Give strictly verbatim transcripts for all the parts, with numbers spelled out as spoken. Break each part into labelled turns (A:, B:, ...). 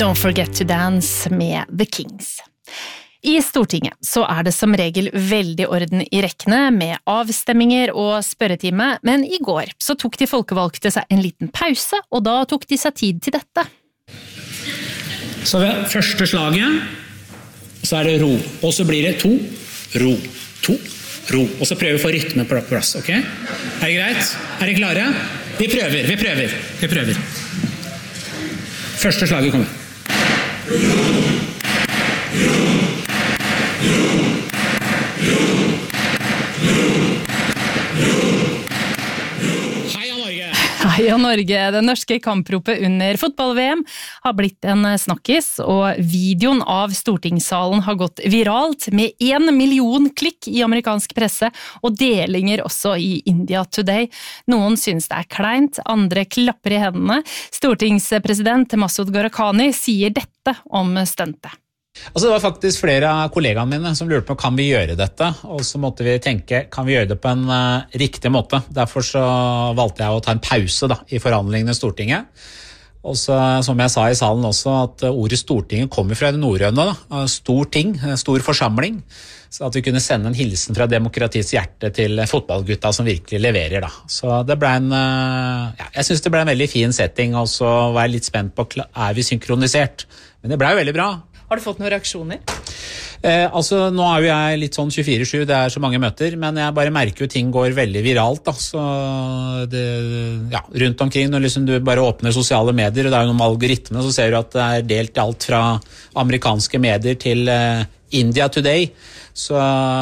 A: Don't Forget to Dance med The Kings. I Stortinget så er det som regel veldig orden i rekkene med avstemminger og spørretime, men i går så tok de folkevalgte seg en liten pause, og da tok de seg tid til dette.
B: Så ved første slaget så er det ro, og så blir det to, ro, to, ro, og så prøver vi å få rytmen på plass, ok? Er det greit? Er dere klare? Vi prøver, vi prøver, vi prøver. Første slaget kommer. Heia Norge!
A: Heia Norge! Det norske kampropet under fotball-V M har blitt en snakkis, og videoen av stortingssalen har gått viralt med en million klikk i amerikansk presse, og delinger også i India Today. Noen synes det er kleint, andre klapper i hendene. Stortingspresident Masud Gharahkhani sier dette om stuntet.
C: Altså, det var faktisk flere av kollegaene mine som lurte på kan vi gjøre dette, og så måtte vi tenke kan vi gjøre det på en uh, riktig måte. Derfor så valgte jeg å ta en pause da, i forhandlingene i Stortinget. Og så, som jeg sa i salen også, at ordet Stortinget kommer fra det norrøne, da. Stor ting, stor forsamling, så at vi kunne sende en hilsen fra demokratiets hjerte til fotballgutta som virkelig leverer. Da. Så det ble en, uh, ja, jeg synes det ble en veldig fin setting, og så var jeg litt spent på er vi synkronisert. Men det ble jo veldig bra.
D: Har du fått noen reaksjoner?
C: Eh, altså, nå er jo jeg litt sånn tjuefire sju, det er så mange møter, men jeg bare merker jo ting går veldig viralt, da, så det, ja, rundt omkring, når liksom du bare åpner sosiale medier, og det er jo noen algoritmer, så ser du at det er delt alt fra amerikanske medier til eh, India Today, så,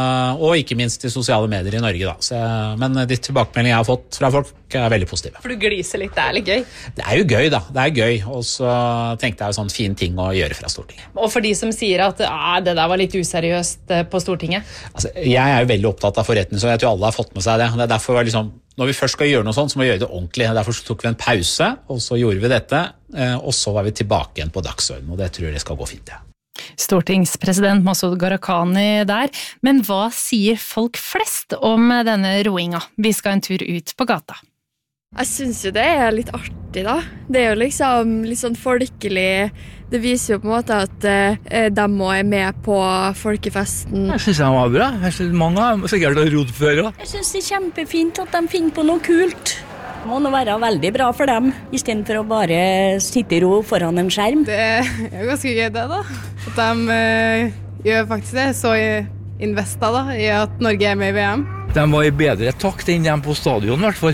C: og ikke minst i sosiale medier i Norge, da. Så, men de tilbakemeldingene jeg har fått fra folk er veldig positive.
D: For du gliser litt, det er litt gøy?
C: Det er jo gøy, da. Det er gøy, og så tenkte jeg jo sånn fin ting å gjøre fra Stortinget.
D: Og for de som sier at ah, det der var litt useriøst på Stortinget?
C: Altså, jeg er jo veldig opptatt av forretning, så jeg tror alle har fått med seg det. Det er derfor liksom, når vi først skal gjøre noe sånt, så må vi gjøre det ordentlig. Derfor så tok vi en pause, og så gjorde vi dette, og så var vi tilbake igjen på dagsordenen, og det tror jeg skal gå fint, ja.
A: Stortingspresident Masud Gharahkhani der, men hva sier folk flest om denne roinga? Vi skal en tur ut på gata.
E: Jeg synes jo det er litt artig da. Det er jo liksom litt sånn folkelig. Det viser jo på en måte at eh, de må er med på folkefesten.
F: Jeg synes det var bra. Jeg synes mange har sikkert rodd før. Da.
G: Jeg synes det er kjempefint at de finner på noe kult. Det må nå være veldig bra for dem, i stedet for å bare sitte i ro foran en skjerm.
H: Det er jo ganske gøy det da, at de uh, gjør faktisk det, så investa da, i at Norge er med i V M.
F: De var i bedre takt enn de på stadion i hvert fall.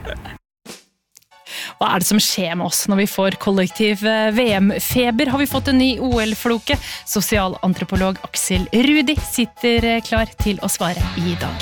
A: Hva er det som skjer med oss når vi får kollektiv V M-feber? Har vi fått en ny O L-floke? Sosialantropolog Aksel Rudi sitter klar til å svare i dag.